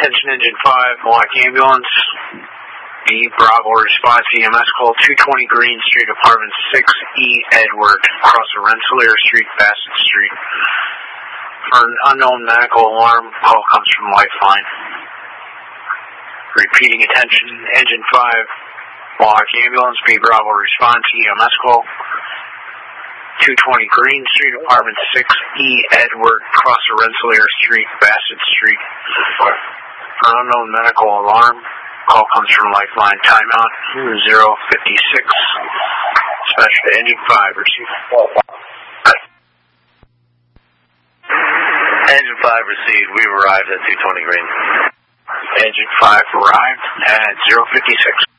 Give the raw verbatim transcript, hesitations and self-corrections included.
Attention Engine five, Milwaukee Ambulance. B, Bravo response E M S call two twenty Green Street, Apartment six E, Edward, across Rensselaer Street, Bassett Street. For an unknown medical alarm, call comes from Lifeline. Repeating, attention Engine five, Milwaukee Ambulance. B, Bravo response E M S call two twenty Green Street, Apartment six E, Edward, across Rensselaer Street, Bassett Street. For an unknown medical alarm, call comes from Lifeline. Timeout zero fifty-six. Special to Engine five, receive. Engine five received. We've arrived at two twenty Green. Engine five arrived at zero fifty-six.